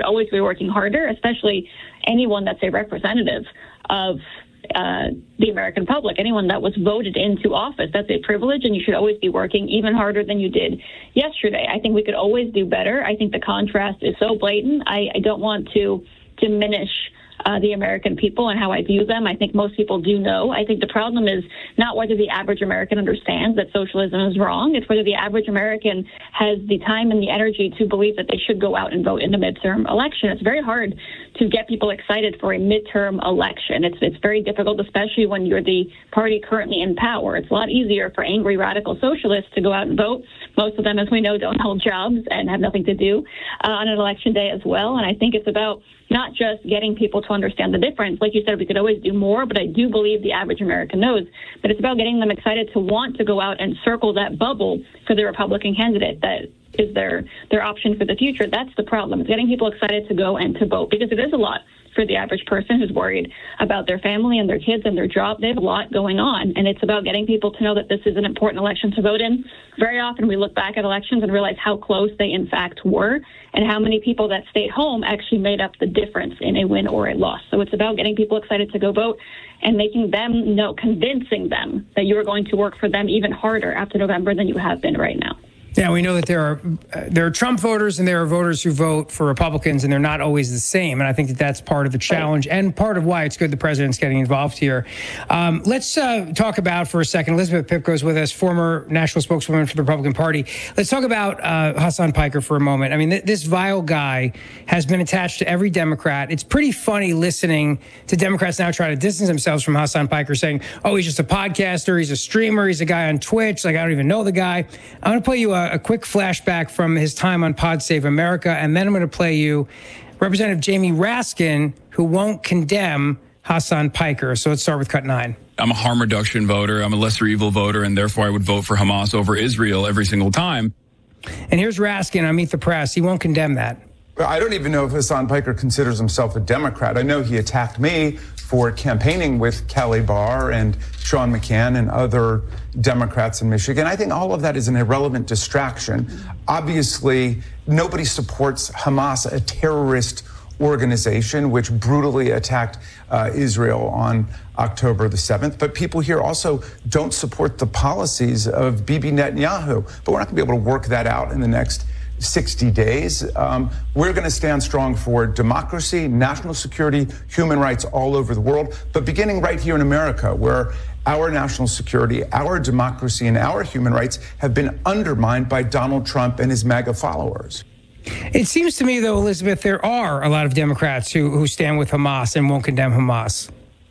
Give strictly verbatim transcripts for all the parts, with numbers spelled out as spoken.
should always be working harder, especially anyone that's a representative of uh, the American public, anyone that was voted into office. That's a privilege, and you should always be working even harder than you did yesterday. I think we could always do better. I think the contrast is so blatant. I, I don't want to diminish Uh, the American people and how I view them. I think most people do know. I think the problem is not whether the average American understands that socialism is wrong. It's whether the average American has the time and the energy to believe that they should go out and vote in the midterm election. It's very hard to get people excited for a midterm election. It's it's very difficult, especially when you're the party currently in power. It's a lot easier for angry radical socialists to go out and vote. Most of them, as we know, don't hold jobs and have nothing to do uh, on an election day as well. And I think it's about not just getting people to understand the difference. Like you said, we could always do more, but I do believe the average American knows. But it's about getting them excited to want to go out and circle that bubble for the Republican candidate that is their their option for the future. That's the problem. It's getting people excited to go and to vote, because it is a lot for the average person who's worried about their family and their kids and their job. They have a lot going on, and it's about getting people to know that this is an important election to vote in. Very often we look back at elections and realize how close they in fact were, and how many people that stayed home actually made up the difference in a win or a loss. So it's about getting people excited to go vote and making them know, convincing them that you are going to work for them even harder after November than you have been right now. Yeah, we know that there are uh, there are Trump voters and there are voters who vote for Republicans, and they're not always the same. And I think that that's part of the challenge right, and part of why it's good the president's getting involved here. Um, let's uh, talk about for a second. Elizabeth Pipko is with us, former national spokeswoman for the Republican Party. Let's talk about uh, Hasan Piker for a moment. I mean, th- this vile guy has been attached to every Democrat. It's pretty funny listening to Democrats now try to distance themselves from Hasan Piker, saying, oh, he's just a podcaster, he's a streamer, he's a guy on Twitch. Like, I don't even know the guy. I'm going to play you a a quick flashback from his time on Pod Save America, and then I'm going to play you Representative Jamie Raskin, who won't condemn Hasan Piker. So let's start with cut nine. I'm a harm reduction voter. I'm a lesser evil voter, and therefore I would vote for Hamas over Israel every single time. And here's Raskin on Meet the Press. He won't condemn that. I don't even know if Hasan Piker considers himself a Democrat. I know he attacked me for campaigning with Kelly Barr and Sean McCann and other Democrats in Michigan. I think all of that is an irrelevant distraction. Obviously, nobody supports Hamas, a terrorist organization which brutally attacked uh, Israel on October the seventh. But people here also don't support the policies of Bibi Netanyahu. But we're not going to be able to work that out in the next sixty days. Um, we're going to stand strong for democracy, national security, human rights all over the world, but beginning right here in America, where our national security, our democracy, and our human rights have been undermined by Donald Trump and his MAGA followers. It seems to me, though, Elizabeth, there are a lot of Democrats who, who stand with Hamas and won't condemn Hamas.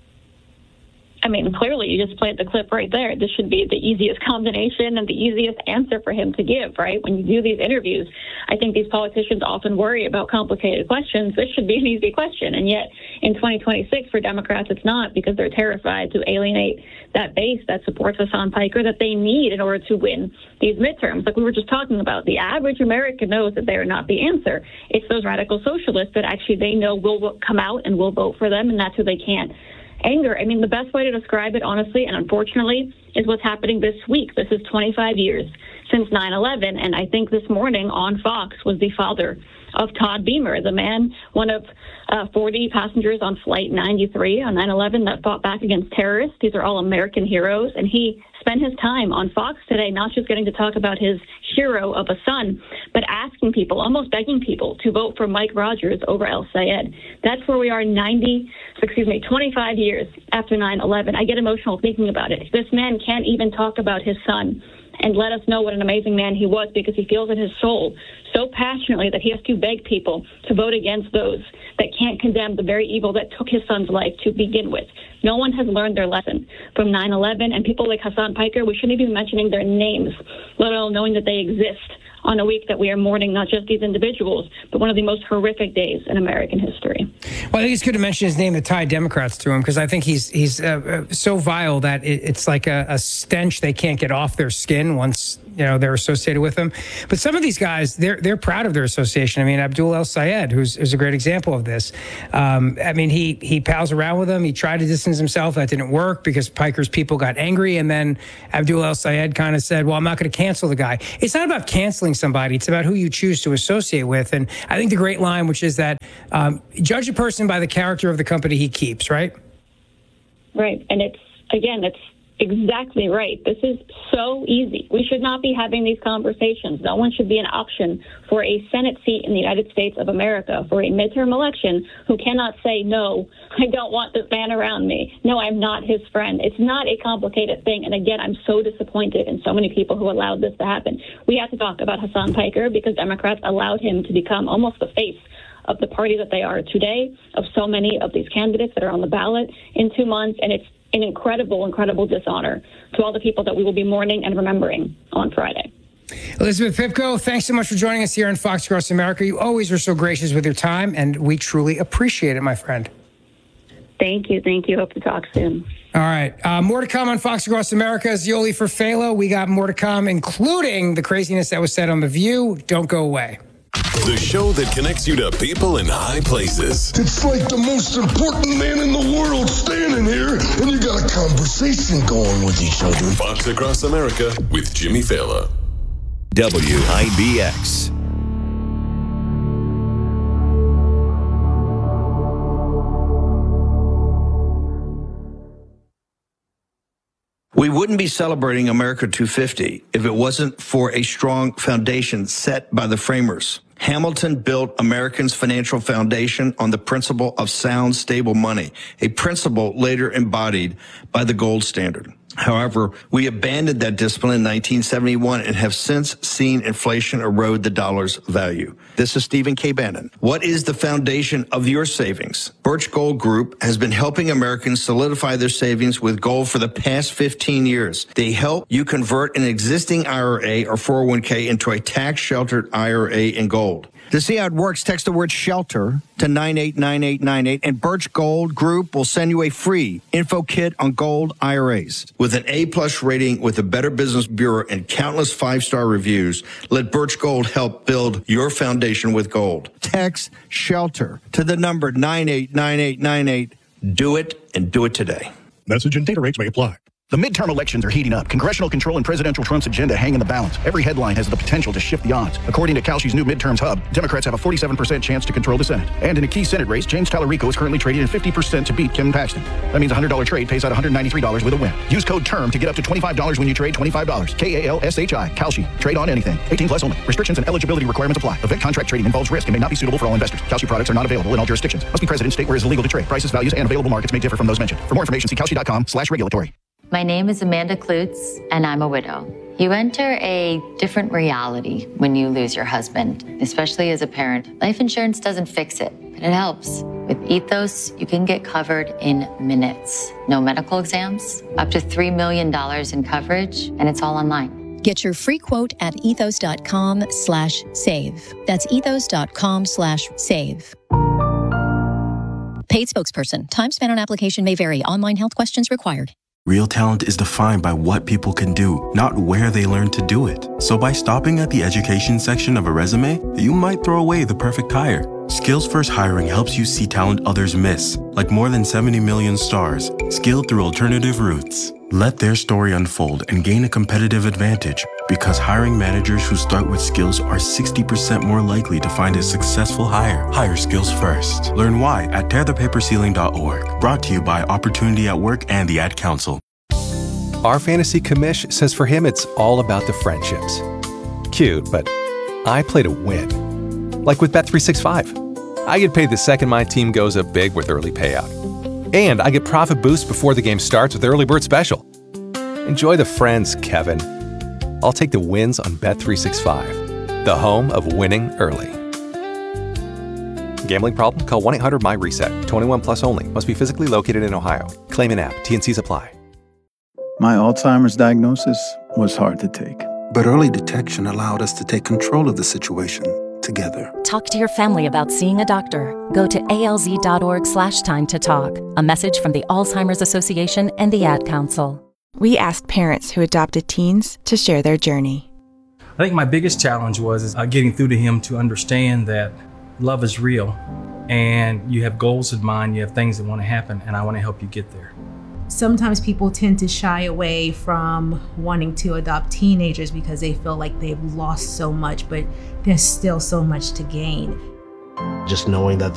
I mean, clearly, you just played the clip right there. This should be the easiest combination and the easiest answer for him to give, right? When you do these interviews, I think these politicians often worry about complicated questions. This should be an easy question. And yet, in twenty twenty-six, for Democrats, it's not, because they're terrified to alienate that base that supports Hasan Piker that they need in order to win these midterms. Like we were just talking about, the average American knows that they are not the answer. It's those radical socialists that actually they know will come out and will vote for them, and that's who they can't anger. I mean, the best way to describe it, honestly, and unfortunately, is what's happening this week. This is twenty-five years since nine eleven, and I think this morning on Fox was the father of Todd Beamer, the man, one of uh, forty passengers on Flight ninety-three on nine eleven that fought back against terrorists. These are all American heroes, and he spent his time on Fox today not just getting to talk about his hero of a son, but asking people, almost begging people to vote for Mike Rogers over El Sayed. That's where we are ninety, excuse me, twenty-five years after nine eleven. I get emotional thinking about it. This man can't even talk about his son and let us know what an amazing man he was, because he feels in his soul so passionately that he has to beg people to vote against those that can't condemn the very evil that took his son's life to begin with. No one has learned their lesson from nine eleven, and people like Hasan Piker, we shouldn't even be mentioning their names, let alone knowing that they exist on a week that we are mourning not just these individuals, but one of the most horrific days in American history. Well, I think it's good to mention his name to tie Democrats to him, because I think he's he's uh, so vile that it, it's like a, a stench they can't get off their skin once you know, they're associated with them. But some of these guys, they're they're proud of their association. I mean, Abdul El Sayed, who's is a great example of this. Um, I mean, he he pals around with them. He tried to distance himself. That didn't work because Piker's people got angry. And then Abdul El Sayed kind of said, well, I'm not going to cancel the guy. It's not about canceling somebody. It's about who you choose to associate with. And I think the great line, which is that um, judge a person by the character of the company he keeps, right? Right. And it's, again, it's exactly right. This is so easy. We should not be having these conversations. No one should be an option for a Senate seat in the United States of America for a midterm election who cannot say, no, I don't want this man around me. No, I'm not his friend. It's not a complicated thing. And again, I'm so disappointed in so many people who allowed this to happen. We have to talk about Hasan Piker because Democrats allowed him to become almost the face of the party that they are today, of so many of these candidates that are on the ballot in two months. And it's an incredible, incredible dishonor to all the people that we will be mourning and remembering on Friday. Elizabeth Pipko, thanks so much for joining us here on Fox Across America. You always are so gracious with your time, and we truly appreciate it, my friend. Thank you. Thank you. Hope to talk soon. All right. Uh, more to come on Fox Across America. Zioli for Fela. We got more to come, including the craziness that was said on The View. Don't go away. The show that connects you to people in high places. It's like the most important man in the world standing here, and you got a conversation going with each other. Fox Across America with Jimmy Fallon. W I B X. We wouldn't be celebrating America two fifty if it wasn't for a strong foundation set by the framers. Hamilton built Americans' financial foundation on the principle of sound, stable money, a principle later embodied by the gold standard. However, we abandoned that discipline in nineteen seventy-one and have since seen inflation erode the dollar's value. This is Stephen K. Bannon. What is the foundation of your savings? Birch Gold Group has been helping Americans solidify their savings with gold for the past fifteen years. They help you convert an existing I R A or four oh one k into a tax-sheltered I R A in gold. To see how it works, text the word SHELTER to nine eight nine eight nine eight, and Birch Gold Group will send you a free info kit on gold I R As. With an A-plus rating with the Better Business Bureau and countless five-star reviews, let Birch Gold help build your foundation with gold. Text SHELTER to the number nine eight nine eight nine eight. Do it, and do it today. Message and data rates may apply. The midterm elections are heating up. Congressional control and Presidential Trump's agenda hang in the balance. Every headline has the potential to shift the odds. According to Kalshi's new midterms hub, Democrats have a forty-seven percent chance to control the Senate. And in a key Senate race, James Tallarico is currently trading at fifty percent to beat Kim Paxton. That means a one hundred dollars trade pays out one hundred ninety-three dollars with a win. Use code TERM to get up to twenty-five dollars when you trade twenty-five dollars. K A L S H I. Kalshi. Trade on anything. eighteen plus only. Restrictions and eligibility requirements apply. Event contract trading involves risk and may not be suitable for all investors. Kalshi products are not available in all jurisdictions. Must be present in state where it is illegal to trade. Prices, values, and available markets may differ from those mentioned. For more information, see Kalshi.com slash regulatory. My name is Amanda Klutz, and I'm a widow. You enter a different reality when you lose your husband, especially as a parent. Life insurance doesn't fix it, but it helps. With Ethos, you can get covered in minutes. No medical exams, up to three million dollars in coverage, and it's all online. Get your free quote at ethos.com slash save. That's ethos.com slash save. Paid spokesperson. Time spent on application may vary. Online health questions required. Real talent is defined by what people can do, not where they learn to do it. So by stopping at the education section of a resume, you might throw away the perfect hire. Skills First Hiring helps you see talent others miss, like more than seventy million stars, skilled through alternative routes. Let their story unfold and gain a competitive advantage, because hiring managers who start with skills are sixty percent more likely to find a successful hire. Hire skills first. Learn why at tear the paper ceiling dot org. Brought to you by Opportunity at Work and the Ad Council. Our fantasy commish says for him it's all about the friendships. Cute, but I play to win. Like with Bet three sixty-five. I get paid the second my team goes up big with early payout. And I get profit boost before the game starts with Early Bird Special. Enjoy the friends, Kevin. I'll take the wins on Bet three sixty-five, the home of winning early. Gambling problem? Call one eight hundred my reset. twenty-one plus only. Must be physically located in Ohio. Claim in app. T N Cs apply. My Alzheimer's diagnosis was hard to take. But early detection allowed us to take control of the situation together. Talk to your family about seeing a doctor. Go to alz.org slash time to talk. A message from the Alzheimer's Association and the Ad Council. We asked parents who adopted teens to share their journey. I think my biggest challenge was uh, getting through to him to understand that love is real and you have goals in mind, you have things that want to happen, and I want to help you get there. Sometimes people tend to shy away from wanting to adopt teenagers because they feel like they've lost so much, but there's still so much to gain. Just knowing that